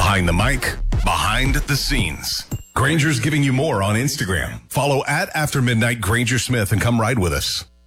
Behind the mic, behind the scenes. Granger's giving you more on Instagram. Follow @AfterMidnightGrangerSmith and come ride with us.